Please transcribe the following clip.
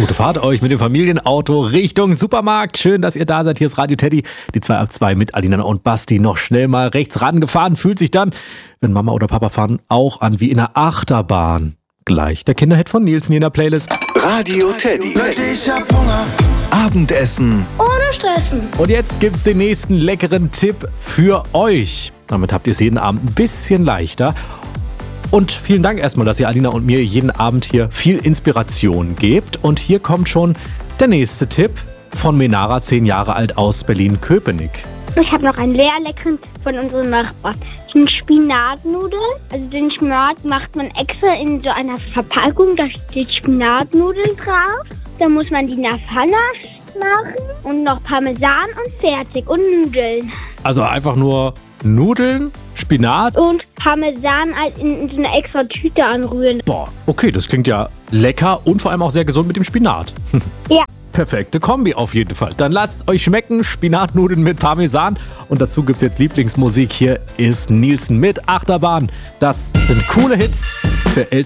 Gute Fahrt euch mit dem Familienauto Richtung Supermarkt. Schön, dass ihr da seid. Hier ist Radio Teddy. Die 2 ab 2 mit Alina und Basti noch schnell mal rechts rangefahren. Fühlt sich dann, wenn Mama oder Papa fahren, auch an wie in einer Achterbahn. Gleich der Kinderhit von Nielsen hier in der Playlist. Radio Teddy. Ich hab Hunger. Abendessen. Ohne Stressen. Und jetzt gibt's den nächsten leckeren Tipp für euch. Damit habt ihr es jeden Abend ein bisschen leichter. Und vielen Dank erstmal, dass ihr Alina und mir jeden Abend hier viel Inspiration gebt. Und hier kommt schon der nächste Tipp von Menara, 10 Jahre alt aus Berlin-Köpenick. Ich habe noch einen sehr leckeren Tipp von unserem Nachbarn. Das sind Spinatnudeln. Also den Spinat macht man extra in so einer Verpackung. Da steht Spinatnudeln drauf. Da muss man die in der Pfanne machen und noch Parmesan und fertig und Nudeln. Also einfach nur Nudeln, Spinat Und Parmesan in so eine extra Tüte anrühren. Boah, okay, das klingt ja lecker und vor allem auch sehr gesund mit dem Spinat. Ja. Perfekte Kombi auf jeden Fall. Dann lasst euch schmecken, Spinatnudeln mit Parmesan. Und dazu gibt's jetzt Lieblingsmusik. Hier ist Nielsen mit Achterbahn. Das sind coole Hits für Eltern.